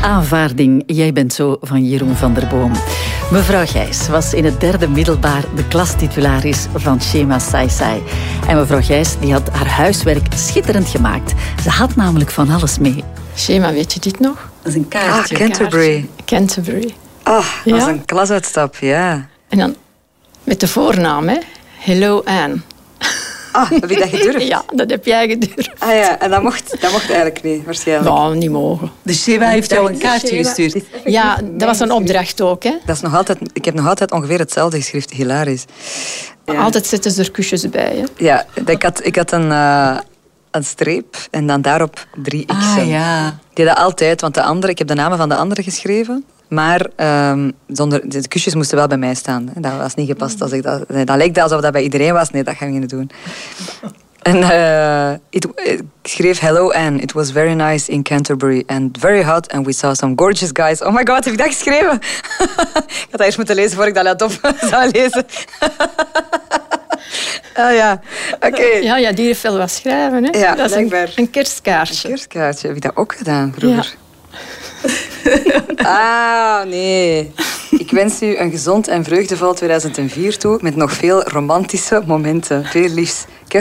Aanvaarding, jij bent zo van Jeroen van der Boom. Mevrouw Gijs was in het 3e middelbaar de klastitularis van Shema Sai. En mevrouw Gijs die had haar huiswerk schitterend gemaakt. Ze had namelijk van alles mee. Shema, weet je dit nog? Dat is een kaartje. Canterbury. Canterbury. Dat is Ja. een klasuitstap, ja. En dan met de voornaam, hè? Hello Anne. Heb je dat gedurfd? Ja, dat heb jij gedurfd. Ja, en dat mocht eigenlijk niet, waarschijnlijk. Nou, niet mogen. De Shema heeft jou een kaartje gestuurd. Ja, dat was een opdracht ook, hè? Dat is nog altijd, ik heb nog altijd ongeveer hetzelfde geschrift. Hilarisch. Ja. Altijd zetten ze er kusjes bij, hè? Ja, ik had een streep en dan daarop 3 x'en. Ah, ja. Ik deed dat altijd, want ik heb de namen van de anderen geschreven. Maar de kusjes moesten wel bij mij staan. Dat was niet gepast. Als ik dat leek alsof dat bij iedereen was. Nee, dat gaan we niet doen. En ik schreef hello Anne. It was very nice in Canterbury and very hot and we saw some gorgeous guys. Oh my god, heb ik dat geschreven? Ik had dat eerst moeten lezen voor ik dat laat op zou lezen. Ja, oké. Ja, die heeft veel wat schrijven, hè? Ja, dat is blijkbaar. een kerstkaartje. Een kerstkaartje. Heb ik dat ook gedaan vroeger? Nee. Ik wens u een gezond en vreugdevol 2004 toe met nog veel romantische momenten. Veel liefs.